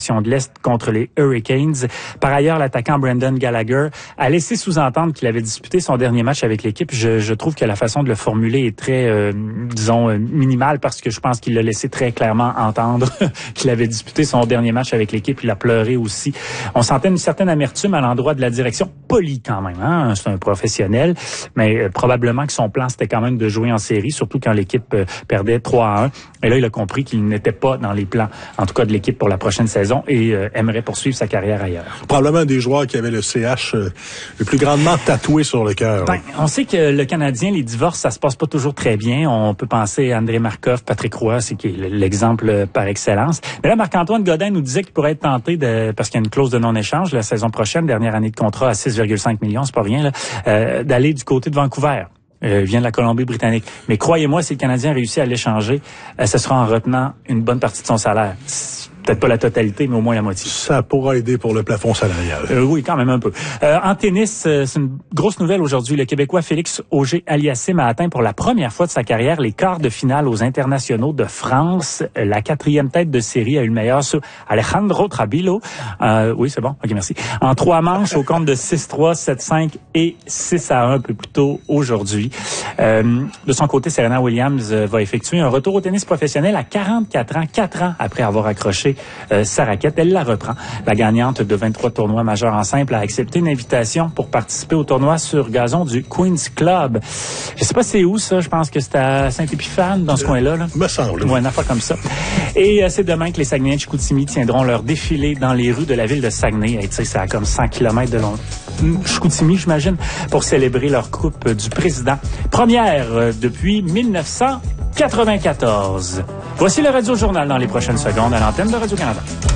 de l'Est contre les Hurricanes. Par ailleurs, l'attaquant Brendan Gallagher a laissé sous-entendre qu'il avait disputé son dernier match avec l'équipe. Je trouve que la façon de le formuler est très, minimale parce que je pense qu'il l'a laissé très clairement entendre qu'il avait disputé son dernier match avec l'équipe. Il a pleuré aussi. On sentait une certaine amertume à l'endroit de la direction. Poli quand même, hein? C'est un professionnel, mais probablement que son plan, c'était quand même de jouer en série, surtout quand l'équipe perdait 3-1. Et là, il a compris qu'il n'était pas dans les plans, en tout cas de l'équipe pour la prochaine saison, et aimerait poursuivre sa carrière ailleurs. Probablement des joueurs qui avaient le CH le plus grandement tatoué sur le cœur. Ben, on sait que le Canadien, les divorces, ça se passe pas toujours très bien. On peut penser à André Markov, Patrick Roy, c'est qui est l'exemple par excellence. Mais là, Marc-Antoine Godin nous disait qu'il pourrait être tenté parce qu'il y a une clause de non-échange la saison prochaine, dernière année de contrat à 6,5 millions, c'est pas rien, là, d'aller du côté de Vancouver. Vient de la Colombie-Britannique. Mais croyez-moi, si le Canadien réussit à l'échanger, ce sera en retenant une bonne partie de son salaire. Peut-être pas la totalité, mais au moins la moitié. Ça pourra aider pour le plafond salarial. Oui, quand même un peu. En tennis, c'est une grosse nouvelle aujourd'hui. Le Québécois Félix Auger-Aliassime a atteint pour la première fois de sa carrière les quarts de finale aux internationaux de France. La 4e tête de série a eu le meilleur sur Alejandro Trabilo. Oui, c'est bon. OK, merci. En 3 manches au compte de 6-3, 7-5 et 6-1 un peu plus tôt aujourd'hui. De son côté, Serena Williams va effectuer un retour au tennis professionnel à 44 ans, 4 ans après avoir accroché sa raquette. Elle la reprend. La gagnante de 23 tournois majeurs en simple a accepté une invitation pour participer au tournoi sur gazon du Queen's Club. Je sais pas c'est où ça, je pense que c'est à Saint-Épiphane, dans ce coin-là. Là. Me semble. Ouais, une affaire comme ça. Et c'est demain que les Saguenayens de Chicoutimi tiendront leur défilé dans les rues de la ville de Saguenay. Tu sais, ça a comme 100 km de long. Chicoutimi, j'imagine, pour célébrer leur Coupe du Président. Première depuis 1994. Voici le Radio Journal dans les prochaines secondes à l'antenne de Radio-Canada.